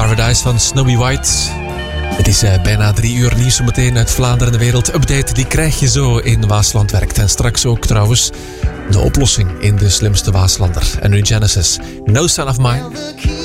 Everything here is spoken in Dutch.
Paradise van Snowy White. Het is bijna 3 uur nieuws zometeen uit Vlaanderen en de wereld. Update die krijg je zo in Waasland Werkt. En straks ook trouwens de oplossing in De Slimste Waaslander. En nu Genesis, No Son of Mine.